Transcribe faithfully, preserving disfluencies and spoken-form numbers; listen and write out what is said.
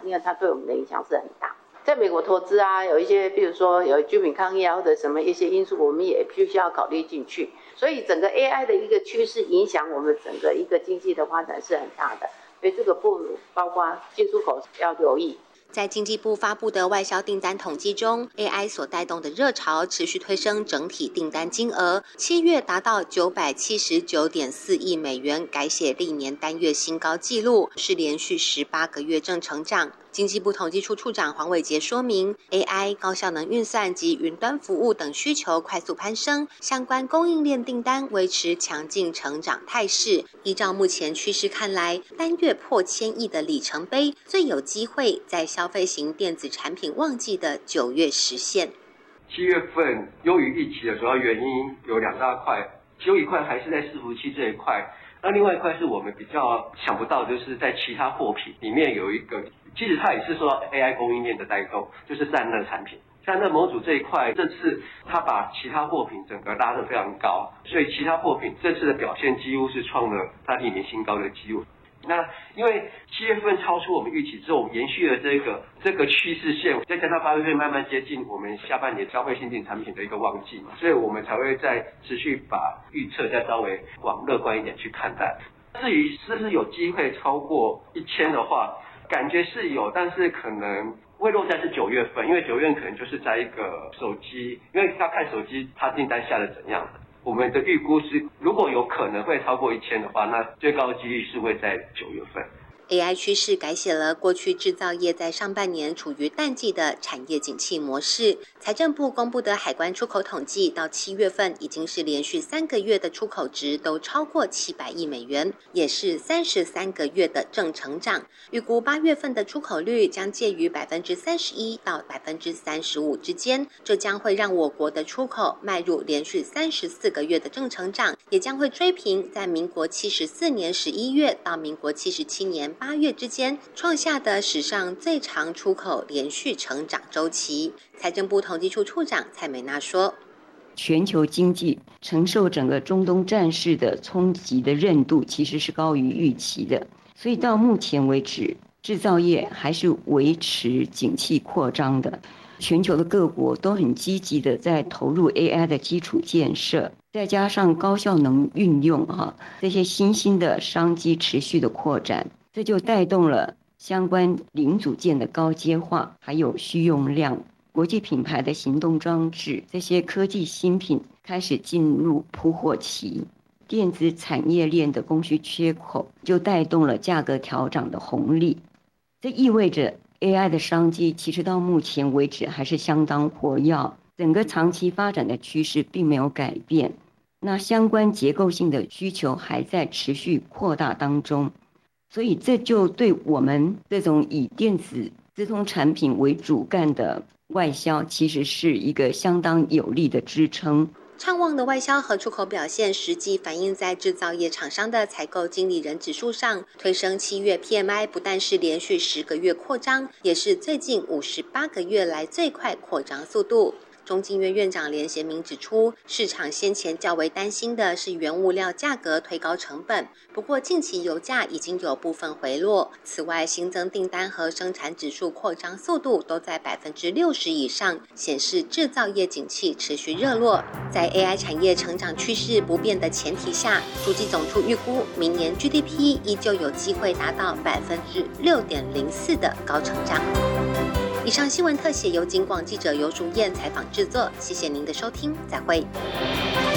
因为它对我们的影响是很大。在美国投资啊，有一些比如说有居民抗议啊，或者什么一些因素，我们也必须要考虑进去。所以整个 A I 的一个趋势影响我们整个一个经济的发展是很大的，所以这个不包括进出口要留意。 在经济部发布的外销订单统计中 ，A I 所带动的热潮持续推升整体订单金额，七月达到九百七十九点四亿美元，改写历年单月新高纪录，是连续十八个月正成长。经济部统计处处长黄伟杰说明 ，A I 高效能运算及云端服务等需求快速攀升，相关供应链订单维持强劲成长态势。依照目前趋势看来，单月破千亿的里程碑最有机会在消费型电子产品旺季的九月实现。 七月份优于预期的主要原因有两大块，其中一块还是在伺服器这一块，那另外一块是我们比较想不到，就是在其他货品里面有一个，其实它也是受到 A I 供应链的带动，就是散热产品。散热模组这一块，这次它把其他货品整个拉得非常高，所以其他货品这次的表现几乎是创了它历年新高的纪录。那因为七月份超出我们预期之后，我们延续了这个这个趋势线，再加上八月份慢慢接近我们下半年消费新进产品的一个旺季嘛，所以我们才会再持续把预测再稍微往乐观一点去看待。至于是不是有机会超过一千的话，感觉是有，但是可能会落在是九月份，因为九月份可能就是在一个手机，因为要看手机它订单下的怎样。我们的预估是，如果有可能会超过一千的话，那最高的几率是会在九月份。 A I 趋势改写了过去制造业在上半年处于淡季的产业景气模式。财政部公布的海关出口统计，到七月份已经是连续三个月的出口值都超过七百亿美元，也是三十三个月的正成长。预估八月份的出口率将介于百分之三十一到百分之三十五之间，这将会让我国的出口迈入连续三十四个月的正成长，也将会追平在民国七十四年十一月到民国七十七年八月之间创下的史上最长出口连续成长周期。财政部统计处处长蔡美娜说， 全球经济承受整个中东战事的冲击的韧度其实是高于预期的，所以到目前为止制造业还是维持景气扩张的。全球的各国都很积极的在投入 A I 的基础建设，再加上高效能运用哈，这些新兴的商机持续的扩展，这就带动了相关零组件的高阶化，还有需用量。国际品牌的行动装置，这些科技新品开始进入铺货期，电子产业链的供需缺口就带动了价格调涨的红利。这意味着 A I 的商机其实到目前为止还是相当活跃，整个长期发展的趋势并没有改变。那相关结构性的需求还在持续扩大当中，所以这就对我们这种以电子资通产品为主干的外销其实是一个相当有力的支撑。 畅旺的外销和出口表现实际反映在制造业厂商的采购经理人指数上，推升七月 P M I 不但是连续十个月扩张，也是最近五十八个月来最快扩张速度。中经院院长连贤明指出，市场先前较为担心的是原物料价格推高成本，不过近期油价已经有部分回落。此外，新增订单和生产指数扩张速度都在百分之六十以上，显示制造业景气持续热络。在 A I 产业成长趋势不变的前提下，主计总处预估明年 G D P 依旧有机会达到百分之六点零四的高成长。以上新闻特写由警广记者游淑燕采访制作，谢谢您的收听，再会。